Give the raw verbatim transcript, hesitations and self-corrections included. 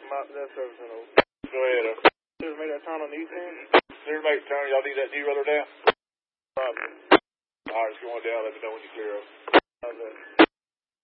My, that service in over. Go ahead, uh. Just made that turn on the east end? Clear to make the turn. Y'all need that D-roller down? Probably. All right, it's going down. Let me know when you clear up. How's that?